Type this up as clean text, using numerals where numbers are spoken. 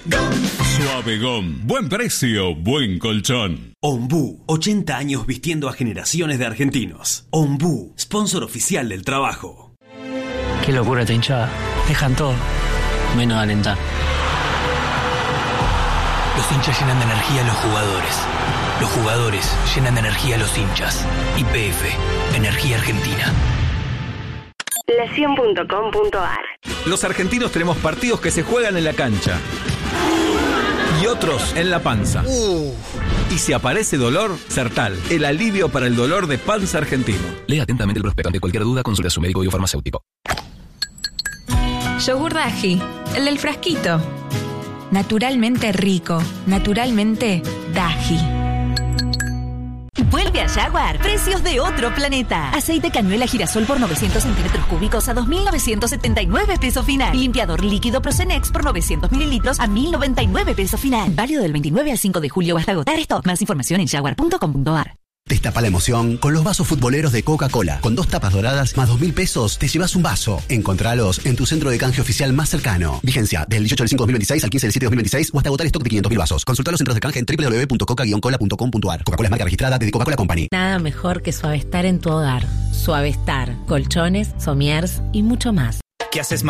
Suavegón, buen precio, buen colchón. Ombú, 80 años vistiendo a generaciones de argentinos. Ombú, sponsor oficial del trabajo. Qué locura esta hinchada. Dejan todo, menos alentar. Los hinchas llenan de energía a los jugadores. Los jugadores llenan de energía a los hinchas. YPF, Energía Argentina. La100.com.ar. Los argentinos tenemos partidos que se juegan en la cancha y otros en la panza. Y si aparece dolor, Sertal, el alivio para el dolor de panza argentino. Lea atentamente el prospecto. Ante cualquier duda, consulte a su médico o farmacéutico. Yogur Daji, el del frasquito. Naturalmente rico, naturalmente Daji. Vuelve a Jaguar. Precios de otro planeta. Aceite cañuela girasol por 900 centímetros cúbicos a 2.979 pesos final. Limpiador líquido Procenex por 900 mililitros a 1.099 pesos final. Válido del 29 al 5 de julio hasta agotar stock. Más información en jaguar.com.ar. Destapa la emoción con los vasos futboleros de Coca-Cola. Con 2 tapas doradas más 2.000 pesos te llevas un vaso. Encontralos en tu centro de canje oficial más cercano. Vigencia del 18 del 5 de 2026 al 15 del 7 de 2026 o hasta agotar stock de 500.000 vasos. Consulta los centros de canje en www.coca-cola.com.ar. Coca-Cola es marca registrada de Coca-Cola Company. Nada mejor que Suavestar en tu hogar. Suavestar, colchones, somiers y mucho más. ¿Qué haces,